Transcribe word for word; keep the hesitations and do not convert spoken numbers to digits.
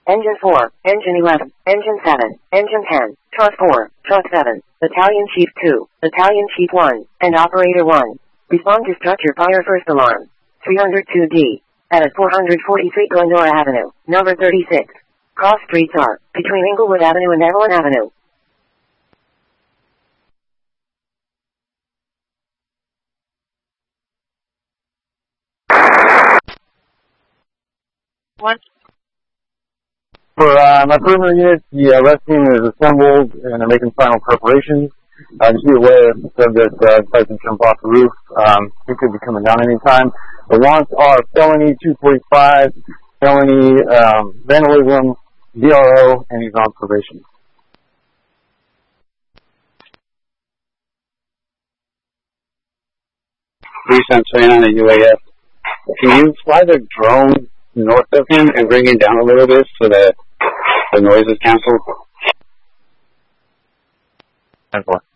Engine four, Engine eleven, Engine seven, Engine ten, Truck four, Truck seven, Battalion Chief two, Battalion Chief one, and Operator one. Respond to structure fire first alarm. three oh two D. At four forty-three Glendora Avenue, number thirty-six. Cross streets are between Inglewood Avenue and Evelyn Avenue. One. For uh, my perimeter unit, the uh, rest team is assembled and they're making final preparations. Uh, just be aware if the subject uh, decides to jump off the roof, um, he could be coming down anytime. The wants are felony two forty-five, felony um, vandalism, D R O, and he's on probation. Police, I'm staying on a U A S. Can you fly the drone north of him and bring him down a little bit so that the noise is canceled? ten four.